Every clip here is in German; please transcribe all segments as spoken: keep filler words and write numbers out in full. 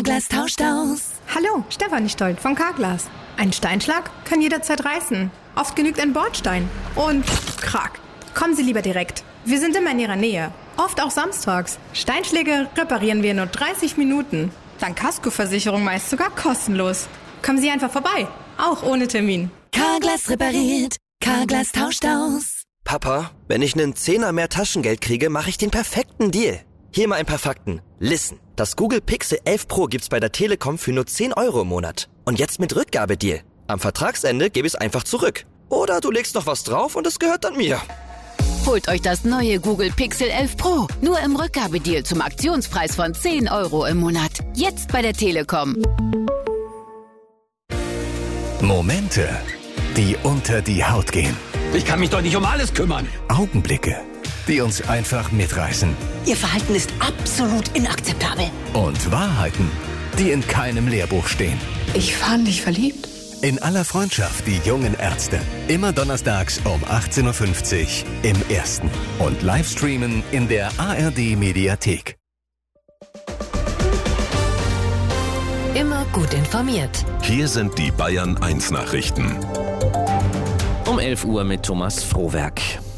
Carglass tauscht aus. Hallo, Stefanie Stolt von Carglass. Ein Steinschlag kann jederzeit reißen. Oft genügt ein Bordstein. Und krack. Kommen Sie lieber direkt. Wir sind immer in Ihrer Nähe. Oft auch samstags. Steinschläge reparieren wir in nur dreißig Minuten. Dank Kaskoversicherung meist sogar kostenlos. Kommen Sie einfach vorbei. Auch ohne Termin. Carglass repariert. Carglass tauscht aus. Papa, wenn ich einen Zehner mehr Taschengeld kriege, mache ich den perfekten Deal. Hier mal ein paar Fakten. Listen, das Google Pixel elf Pro gibt's bei der Telekom für nur zehn Euro im Monat. Und jetzt mit Rückgabedeal. Am Vertragsende gebe ich es einfach zurück. Oder du legst noch was drauf und es gehört dann mir. Holt euch das neue Google Pixel elf Pro. Nur im Rückgabedeal zum Aktionspreis von zehn Euro im Monat. Jetzt bei der Telekom. Momente, die unter die Haut gehen. Ich kann mich doch nicht um alles kümmern. Augenblicke, die uns einfach mitreißen. Ihr Verhalten ist absolut inakzeptabel. Und Wahrheiten, die in keinem Lehrbuch stehen. Ich fand dich verliebt. In aller Freundschaft, die jungen Ärzte. Immer donnerstags um achtzehn Uhr fünfzig im Ersten. Und Livestreamen in der A R D-Mediathek. Immer gut informiert. Hier sind die Bayern eins Nachrichten. Um elf Uhr mit Thomas Frohwerk.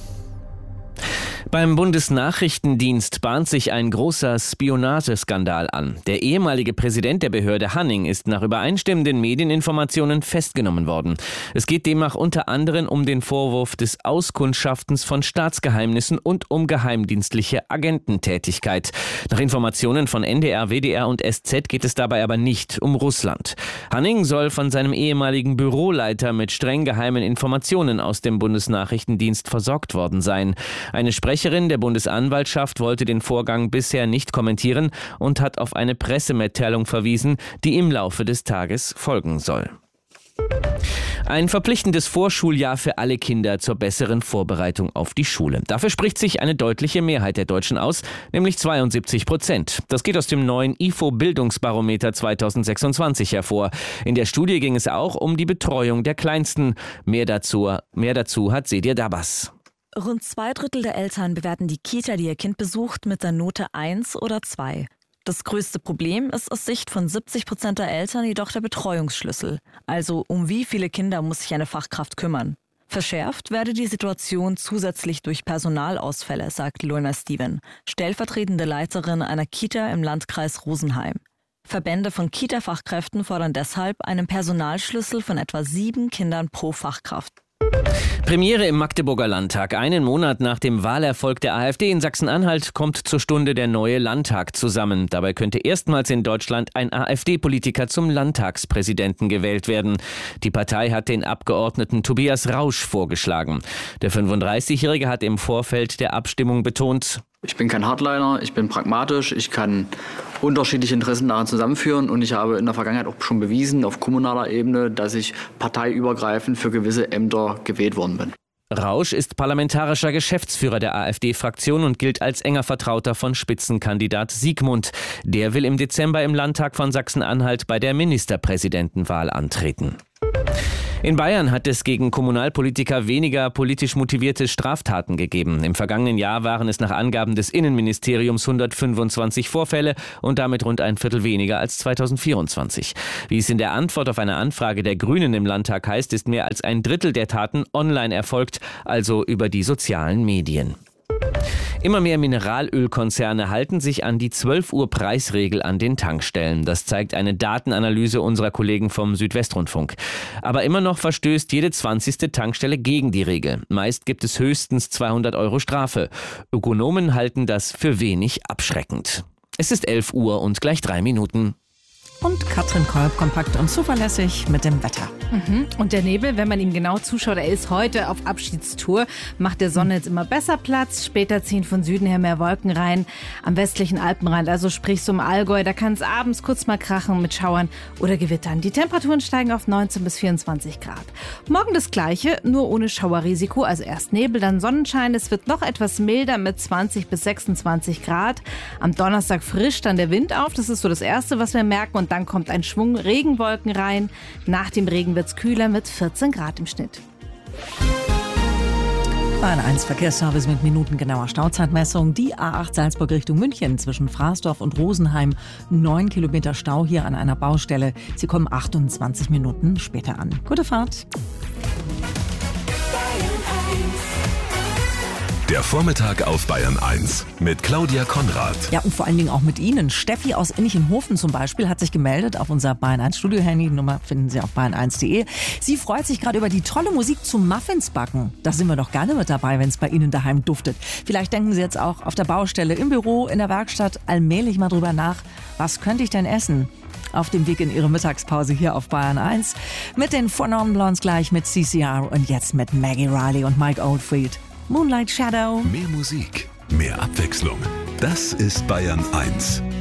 Beim Bundesnachrichtendienst bahnt sich ein großer Spionageskandal an. Der ehemalige Präsident der Behörde Hanning ist nach übereinstimmenden Medieninformationen festgenommen worden. Es geht demnach unter anderem um den Vorwurf des Auskundschaftens von Staatsgeheimnissen und um geheimdienstliche Agententätigkeit. Nach Informationen von N D R, W D R und S Z geht es dabei aber nicht um Russland. Hanning soll von seinem ehemaligen Büroleiter mit streng geheimen Informationen aus dem Bundesnachrichtendienst versorgt worden sein. Eine Sprecherin der Bundesanwaltschaft wollte den Vorgang bisher nicht kommentieren und hat auf eine Pressemitteilung verwiesen, die im Laufe des Tages folgen soll. Ein verpflichtendes Vorschuljahr für alle Kinder zur besseren Vorbereitung auf die Schule. Dafür spricht sich eine deutliche Mehrheit der Deutschen aus, nämlich zweiundsiebzig Prozent. Das geht aus dem neuen I F O-Bildungsbarometer zweitausendsechsundzwanzig hervor. In der Studie ging es auch um die Betreuung der Kleinsten. Mehr dazu, mehr dazu hat Sedir Dabas. Rund zwei Drittel der Eltern bewerten die Kita, die ihr Kind besucht, mit der Note eins oder zwei. Das größte Problem ist aus Sicht von siebzig Prozent der Eltern jedoch der Betreuungsschlüssel. Also um wie viele Kinder muss sich eine Fachkraft kümmern? Verschärft werde die Situation zusätzlich durch Personalausfälle, sagt Lorna Steven, stellvertretende Leiterin einer Kita im Landkreis Rosenheim. Verbände von Kita-Fachkräften fordern deshalb einen Personalschlüssel von etwa sieben Kindern pro Fachkraft. Premiere im Magdeburger Landtag. Einen Monat nach dem Wahlerfolg der AfD in Sachsen-Anhalt kommt zur Stunde der neue Landtag zusammen. Dabei könnte erstmals in Deutschland ein AfD-Politiker zum Landtagspräsidenten gewählt werden. Die Partei hat den Abgeordneten Tobias Rausch vorgeschlagen. Der fünfunddreißigjährige hat im Vorfeld der Abstimmung betont: Ich bin kein Hardliner, ich bin pragmatisch, ich kann unterschiedliche Interessen daran zusammenführen und ich habe in der Vergangenheit auch schon bewiesen, auf kommunaler Ebene, dass ich parteiübergreifend für gewisse Ämter gewählt worden bin. Rausch ist parlamentarischer Geschäftsführer der AfD-Fraktion und gilt als enger Vertrauter von Spitzenkandidat Siegmund. Der will im Dezember im Landtag von Sachsen-Anhalt bei der Ministerpräsidentenwahl antreten. In Bayern hat es gegen Kommunalpolitiker weniger politisch motivierte Straftaten gegeben. Im vergangenen Jahr waren es nach Angaben des Innenministeriums hundertfünfundzwanzig Vorfälle und damit rund ein Viertel weniger als zweitausendvierundzwanzig. Wie es in der Antwort auf eine Anfrage der Grünen im Landtag heißt, ist mehr als ein Drittel der Taten online erfolgt, also über die sozialen Medien. Immer mehr Mineralölkonzerne halten sich an die zwölf Uhr Preisregel an den Tankstellen. Das zeigt eine Datenanalyse unserer Kollegen vom Südwestrundfunk. Aber immer noch verstößt jede zwanzigste Tankstelle gegen die Regel. Meist gibt es höchstens zweihundert Euro Strafe. Ökonomen halten das für wenig abschreckend. Es ist elf Uhr und gleich drei Minuten. Und Katrin Kolb, kompakt und zuverlässig mit dem Wetter. Mhm. Und der Nebel, wenn man ihm genau zuschaut, er ist heute auf Abschiedstour, macht der Sonne jetzt immer besser Platz. Später ziehen von Süden her mehr Wolken rein. Am westlichen Alpenrand, also sprich so im Allgäu, da kann es abends kurz mal krachen mit Schauern oder Gewittern. Die Temperaturen steigen auf neunzehn bis vierundzwanzig Grad. Morgen das Gleiche, nur ohne Schauerrisiko. Also erst Nebel, dann Sonnenschein. Es wird noch etwas milder mit zwanzig bis sechsundzwanzig Grad. Am Donnerstag frischt dann der Wind auf. Das ist so das Erste, was wir merken. Und dann kommt ein Schwung Regenwolken rein. Nach dem Regen wird es kühler mit vierzehn Grad im Schnitt. Bayern eins Verkehrsservice mit minutengenauer Stauzeitmessung. Die A acht Salzburg Richtung München zwischen Fraßdorf und Rosenheim. Neun Kilometer Stau hier an einer Baustelle. Sie kommen achtundzwanzig Minuten später an. Gute Fahrt. Der Vormittag auf Bayern eins mit Claudia Konrad. Ja, und vor allen Dingen auch mit Ihnen. Steffi aus Innichenhofen zum Beispiel hat sich gemeldet auf unser Bayern eins Studio-Handy. Die Nummer finden Sie auf bayern eins punkt de. Sie freut sich gerade über die tolle Musik zum Muffinsbacken. Da sind wir doch gerne mit dabei, wenn es bei Ihnen daheim duftet. Vielleicht denken Sie jetzt auch auf der Baustelle, im Büro, in der Werkstatt allmählich mal drüber nach, was könnte ich denn essen? Auf dem Weg in Ihre Mittagspause hier auf Bayern eins. Mit den Four Non Blondes gleich mit C C R und jetzt mit Maggie Riley und Mike Oldfield. Moonlight Shadow. Mehr Musik, mehr Abwechslung. Das ist Bayern eins.